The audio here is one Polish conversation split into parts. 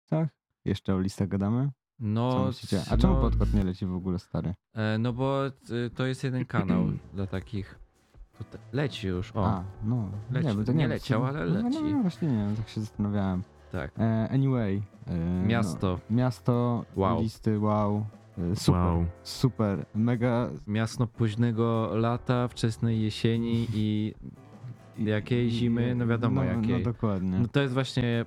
listach? Jeszcze o listach gadamy? Co No, myślicie? A czemu podcast nie leci w ogóle, stary? no bo to jest jeden kanał dla takich. Leci już, o. A, no. Leci. Bo to Nie wiem, leciał, ale leci. No, właśnie nie wiem, tak się zastanawiałem. Tak. Anyway. Miasto. No, miasto, Wow. listy, wow. Super, Wow. super, mega. Miasto późnego lata, wczesnej jesieni i jakiej zimy, no wiadomo jakiej. No dokładnie. No to jest właśnie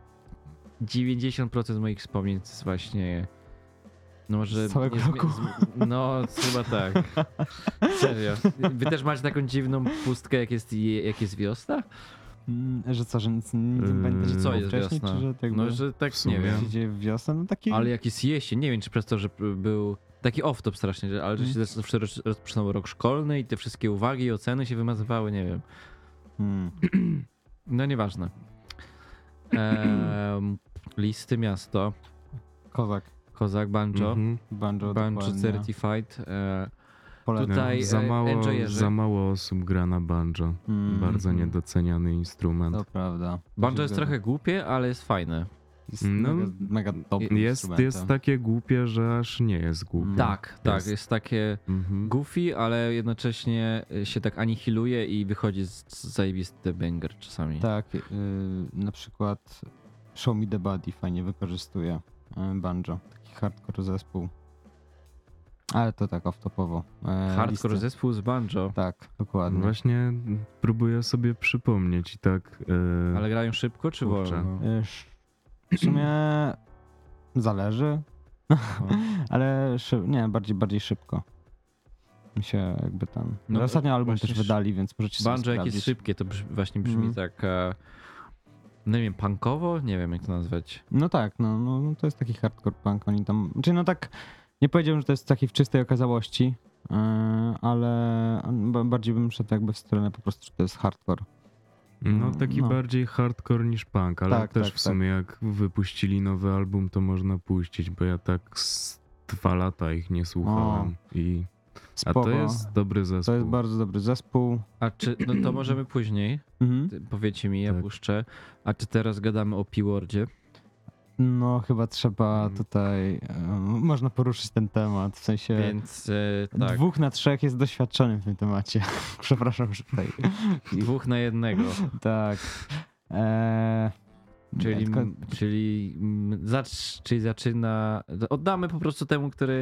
90% moich wspomnień to jest właśnie no może Z całego roku. No chyba tak. Serio. Wy też macie taką dziwną pustkę jak jest wiosna? Że co, że nic nie będzie Co było jest wcześniej, wiosna? czy że tak No że tak w sumie. nie wiem. się dzieje w wiosnę? No taki... Ale jak jest jesień, nie wiem czy przez to, że był taki off-top strasznie, ale że się zawsze rozpoczynał rok szkolny i te wszystkie uwagi i oceny się wymazywały, nie wiem. No nieważne. Listy miasto. Kozak, Banjo. Banjo dokładnie. Certified. Polecam. Tutaj Za mało osób gra na banjo. Bardzo niedoceniany instrument. To prawda. Banjo jest trochę głupie, ale jest fajne. Jest No, mega dobrym instrumentem. Jest takie głupie, że aż nie jest głupie. Tak, jest takie goofy, ale jednocześnie się tak anihiluje i wychodzi z zajebisty banger czasami. Tak, na przykład Show Me The Body fajnie wykorzystuje banjo. Taki hardcore zespół. Ale to tak off-topowo. Hardcore listy. zespół z banjo. Tak, dokładnie. Właśnie próbuję sobie przypomnieć i tak... Ale grają szybko czy kurczę. wolno? W sumie zależy, ale bardziej szybko. Mi się jakby tam... No, ostatnio album właśnie też wydali, więc możecie sobie Banjo jak jest sprawdzić. szybkie, to właśnie brzmi tak... No nie wiem, punkowo? Nie wiem jak to nazwać. No tak, no to jest taki hardcore punk. Oni tam... Czyli no tak... Nie powiedziałbym, że to jest taki w czystej okazałości, ale bardziej bym szedł jakby w stronę po prostu, że to jest hardcore. No taki bardziej hardcore niż punk, ale Tak, też tak, w sumie jak wypuścili nowy album, to można puścić, bo ja tak z 2 lata ich nie słuchałem. A Spoko. to jest dobry zespół. To jest bardzo dobry zespół. A czy, no to możemy później, powiecie mi, ja Tak. puszczę. A czy teraz gadamy o P-Wordzie? No chyba trzeba tutaj, można poruszyć ten temat, w sensie Więc tak. 2 na 3 jest doświadczonym w tym temacie. Przepraszam, że tutaj. 2 na 1. Tak. Czyli, tylko- czyli zaczyna. Oddamy po prostu temu, który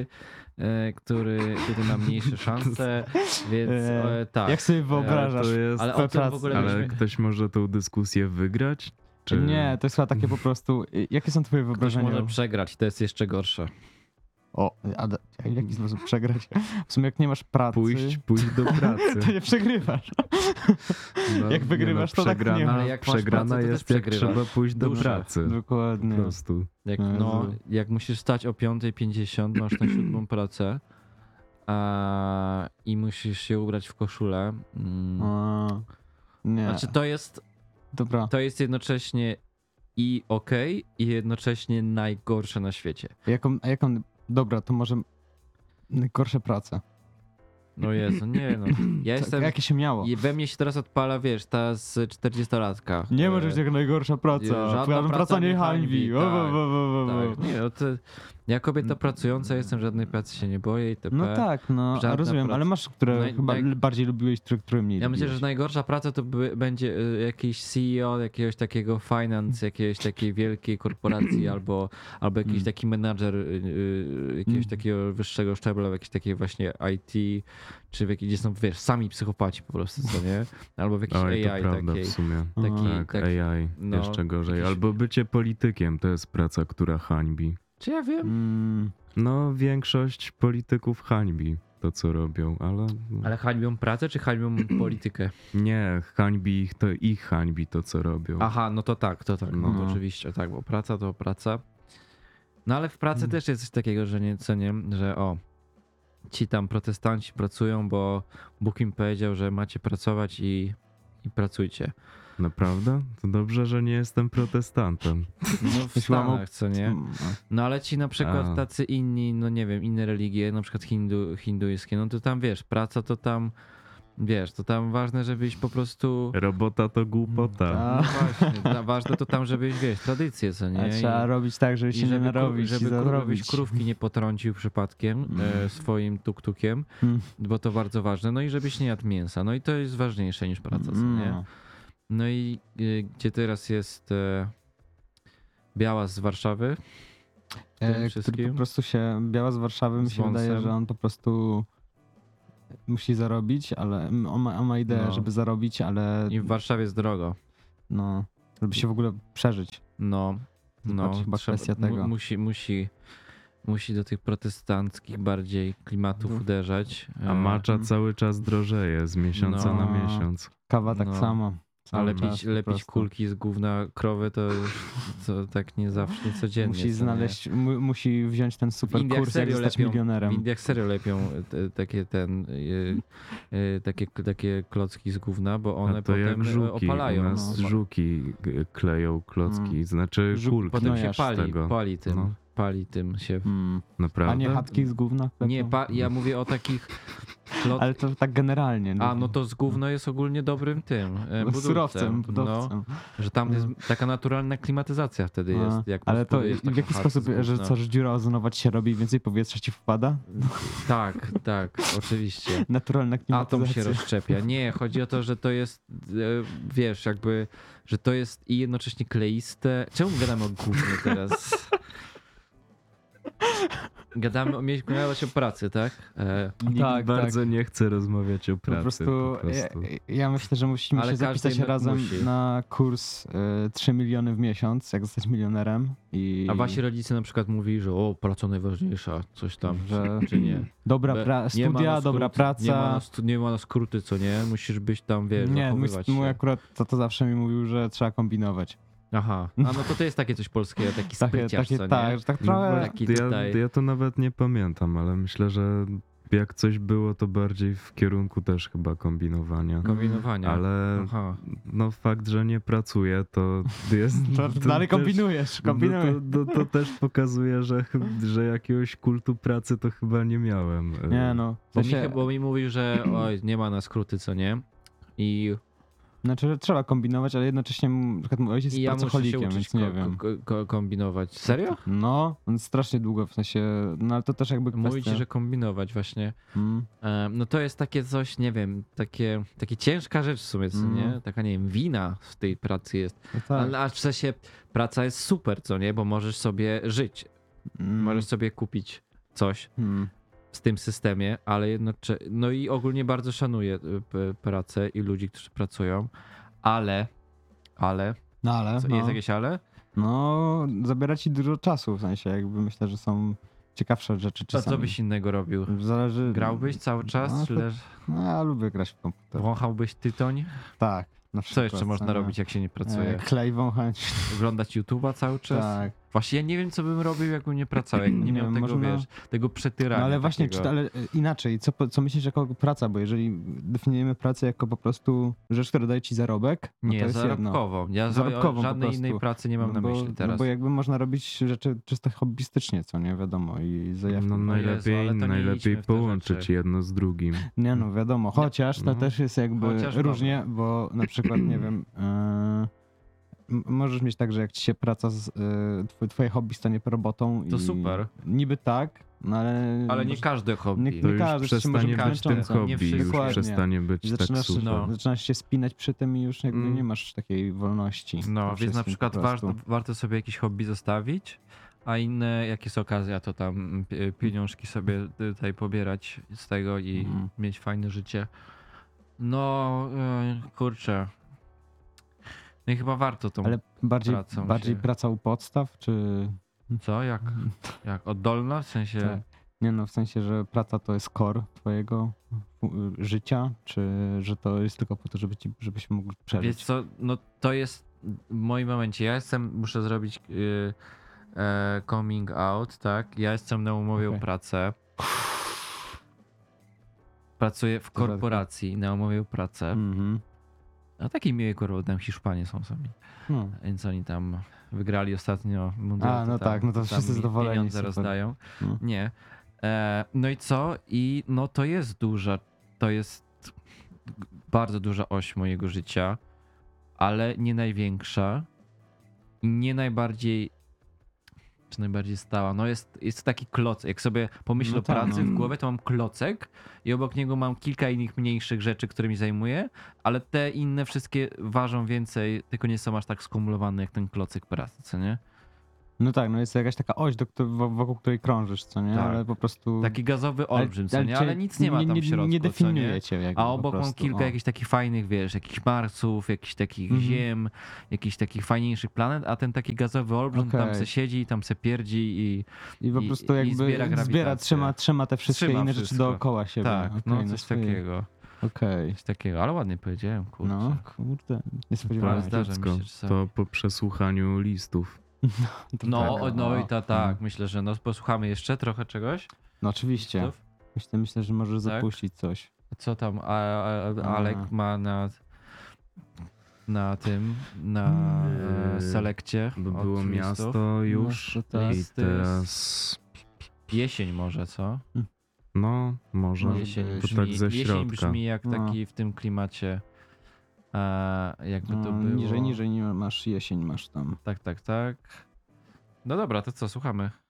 ma mniejsze szanse, więc tak. Jak sobie wyobrażasz? to jest, Ale o tym w ogóle ale byśmy... ktoś może tą dyskusję wygrać? Czy... Nie, to jest chyba takie po prostu. Jakie są twoje Ktoś wyobrażenia? może przegrać, to jest jeszcze gorsze. A w jaki sposób przegrać? W sumie jak nie masz pracy, Pójść do pracy. to nie przegrywasz. No, Jak wygrywasz, to tak nie przegrana, ma. Ale jak masz przegrana pracę, to jest też jak przegrywasz. trzeba pójść do Duże. pracy. Dokładnie. Po prostu. Jak musisz stać o 5:50, masz na 7 pracę i musisz się ubrać w koszulę. Nie. Znaczy Dobra. to jest jednocześnie i okej, i jednocześnie najgorsze na świecie. Dobra, to może najgorsze prace. No Jezu, nie no. Ja jestem... Jakie się miało? I we mnie się teraz odpala, wiesz, ta z 40-latka. Nie może być jak najgorsza praca. Żadna praca nie hańbi. Tak. Tak. Tak, nie, no to ja kobieta pracująca jestem, żadnej pracy się nie boję itp. No tak, Żadna rozumiem, praca. ale masz, które chyba bardziej lubiłeś, które mniej Ja myślę, lubiłeś. że najgorsza praca to będzie jakiś CEO jakiegoś takiego finance, jakiejś takiej wielkiej korporacji albo jakiś taki menadżer jakiegoś takiego wyższego szczebla, w jakiejś takiej właśnie IT, czy w jakiej, gdzie są, wiesz, sami psychopaci po prostu, co nie? Albo w jakiejś Oj, to AI prawda takiej. w sumie. Tak, AI no, jeszcze gorzej. jakiś- Albo bycie politykiem to jest praca, która hańbi. Czy ja wiem? No, większość polityków hańbi to, co robią, ale... Ale hańbią pracę, czy hańbią politykę? Nie, hańbi ich hańbi to, co robią. Aha, no to tak, no to No. oczywiście, tak, bo praca to praca. No ale w pracy też jest coś takiego, że że ci tam protestanci pracują, bo Bóg im powiedział, że macie pracować i pracujcie. Naprawdę? To dobrze, że nie jestem protestantem. No w Stanach, co nie? No ale ci na przykład A. tacy inni, no nie wiem, inne religie, na przykład hinduńskie, no to tam wiesz, praca to tam Wiesz, to tam ważne, żebyś po prostu... Robota to głupota. A, Właśnie, ważne to tam, żebyś, wiesz, tradycję, co nie? a trzeba robić tak, żeby się nie narobić i żebyś zarobić. krówki nie potrącił przypadkiem swoim tuk-tukiem, Mm. bo to bardzo ważne. No i żebyś nie jadł mięsa. No i to jest ważniejsze niż praca, co nie? No. No i gdzie teraz jest Biała z Warszawy? tym Który wszystkim? po prostu się, Biała z Warszawy mi Z się wydaje, wąsem. że on po prostu musi zarobić, ale on ma ideę, No. żeby zarobić, ale I w Warszawie jest drogo. no, żeby się w ogóle przeżyć. No, no. Chyba kwestia tego. Musi do tych protestanckich bardziej klimatów uderzać. A macza cały czas drożeje z miesiąca No. na miesiąc. Kawa tak No. samo. A Cały czas po lepić prostu. kulki z gówna krowy to już to tak nie zawsze, nie codziennie. Musi co nie? znaleźć, musi wziąć ten W super Indiach kurs, jak serio zostać lepią, milionerem. w Indiach serio lepią takie klocki z gówna, bo one A to jak potem żuki. opalają. U nas no. żuki kleją klocki, znaczy Żuk kulki Potem się gnojarz z tego. pali tym się. Naprawdę? A nie chatki z gówna? klepią? Nie, ja mówię o takich Ale to tak generalnie. A, no to z gówno jest ogólnie dobrym tym budulcem. surowcem, No, budowcem. że tam jest taka naturalna klimatyzacja wtedy jest. Jak Ale to podpudujesz w taką jaki chatę sposób, z że gówna. co, że dziura ozonować się robi i więcej powietrza ci wpada? Tak, oczywiście. Naturalna Atom klimatyzacja. się rozszczepia. Nie, chodzi o to, że to jest, wiesz, jakby, że to jest i jednocześnie kleiste. Czemu gadamy o gównie teraz? Mieliśmy gadać o pracy, tak? Nikt Tak, bardzo nie chce rozmawiać o Po pracy. prostu, ja myślę, że musimy Ale się każdy zapisać jednak razem musi. na kurs 3 miliony w miesiąc, jak zostać milionerem. A wasi rodzice na przykład mówili, że praca najważniejsza, coś tam, Że czy nie? dobra Nie ma studia, na dobra skróty, praca. Nie ma na skróty, co nie? Musisz być tam, wiesz, Nie, zachowywać mój się. akurat to zawsze mi mówił, że trzeba kombinować. Aha, no to jest takie coś polskiego, taki spryciarz, co nie? Tak, że tak trochę... taki ja, tutaj. ja to nawet nie pamiętam, ale myślę, że jak coś było, to bardziej w kierunku też chyba kombinowania. Kombinowania. Ale Aha. no fakt, że nie pracuję, to jest... To dalej też- kombinujesz, No kombinujesz. to też pokazuje, że jakiegoś kultu pracy to chyba nie miałem. Nie no, w sensie, Bo mi mówił, że oj, nie ma na skróty, co nie? I znaczy, że trzeba kombinować, ale jednocześnie na przykład mój ojciec jest ja muszę się pracocholikiem, uczyć więc nie wiem. kombinować. Serio? No, on strasznie długo, w sensie, no ale to też jakby kwestia... Mówi ci, że kombinować właśnie. Mm. No to jest takie coś, nie wiem, takie ciężka rzecz w sumie, co nie? Taka, nie wiem, wina w tej pracy jest. No tak. Ale a w sensie praca jest super, co nie? Bo możesz sobie żyć. Możesz sobie kupić coś w tym systemie, ale jednocześnie... No i ogólnie bardzo szanuję pracę i ludzi, którzy pracują, ale... No ale, Co, no, jest jakieś ale? no, zabiera ci dużo czasu, w sensie jakby myślę, że są ciekawsze rzeczy A czasami. co byś innego robił? Zależy... Grałbyś cały czas? No, Czy to- No ja lubię grać w komputer. wąchałbyś tytoń? Tak. Na Co przykład, jeszcze można nie? robić, jak się nie pracuje? Klej wąchać. Oglądać YouTube'a cały czas? Tak. Właśnie ja nie wiem, co bym robił, jakbym nie pracował, jak nie Nie miał wiem, tego, można- wiesz, tego przetyrania. No ale właśnie, takiego. ale inaczej, co myślisz jako praca? Bo jeżeli definiujemy pracę jako po prostu rzecz, która daje ci zarobek, no Nie, to jest jedno. zarobkową. Ja Zarobkową po żadnej prostu. innej pracy nie mam na bo, myśli teraz. No bo jakby można robić rzeczy czysto hobbystycznie, co nie wiadomo i zajawki. No Jezu, najlepiej, ale to nie najlepiej idźmy w te połączyć rzeczy. jedno z drugim. Nie no, wiadomo, chociaż to no. też jest jakby Chociaż różnie, bo na przykład, nie wiem, możesz mieć tak, że jak ci się praca, twoje hobby stanie robotą To i super. niby tak, no ale... Ale nie każde hobby. Nie- To nie już każdy się może przestanie być być tym męczące. hobby, Nie już Dokładnie. przestanie być I tak zaczynasz, super. no. zaczynasz się spinać przy tym i już jakby Mm. nie masz takiej wolności. No, we więc wszystkim na przykład po prostu. warto sobie jakieś hobby zostawić, a inne, jak jest okazja, to tam pieniążki sobie tutaj pobierać z tego i Mhm. mieć fajne życie. No, kurczę. No i chyba warto tą... Ale pracą bardziej się- praca u podstaw, czy... Co? Jak oddolna? W sensie... Tak. Nie no, w sensie, że praca to jest core twojego życia, czy że to jest tylko po to, żebyś mógł Wiesz przeżyć? co, no to jest w moim momencie, muszę zrobić coming out, tak? Ja jestem na umowie o Okej. pracę. Pracuję w korporacji na umowie o pracę. Mhm. A takiej miłej korporacji, tam Hiszpanie są sami. No. Więc oni tam wygrali ostatnio mundial. A, no tam, tak, no to tam wszyscy zadowoleni, pieniądze super. rozdają. No. Nie. No i co? I no to jest duża, to jest bardzo duża oś mojego życia, ale nie największa i nie najbardziej, czy najbardziej stała. No jest to taki klocek. Jak sobie pomyślę No o tak, pracy no. w głowie, to mam klocek i obok niego mam kilka innych mniejszych rzeczy, którymi zajmuję, ale te inne wszystkie ważą więcej, tylko nie są aż tak skumulowane jak ten klocek pracy, co nie? No tak, no jest jakaś taka oś, wokół której krążysz, co nie? Tak. Ale po prostu... Taki gazowy olbrzym, co nie? cię Ale nic nie ma tam w środku, Nie co nie? definiuje cię jakby A po obok mam prostu, kilka o. jakichś takich fajnych, wiesz, jakichś Marsów, jakichś takich Mhm. Ziem, jakichś takich fajniejszych planet, a ten taki gazowy olbrzym tam Okej. se siedzi, tam se pierdzi I po i- prostu i jakby zbiera grawitację. trzyma te wszystkie Trzyma inne rzeczy wszystko. dookoła siebie. tak, Okej, no na coś swojej- takiego. Okej. Coś takiego, ale ładnie powiedziałem, kurczę. No, kurde, nie spodziewałem się. zdarza mi Dziecko, się czasami. to po przesłuchaniu listów. To No, tak, no i tak, no. myślę, że no posłuchamy jeszcze trochę czegoś. No oczywiście. Listów? Myślę, że możesz Tak? zapuścić coś. Co tam Alek ma na tym, na selekcie Bo od było listów? miasto już No, to tak. i Listy teraz... Jesień może, co? No, może. Jesień To brzmi, tak ze jesień środka. brzmi jak No. taki w tym klimacie, jakby to No, było. niżej nie masz jesień, masz tam. Tak. No dobra, to co, słuchamy.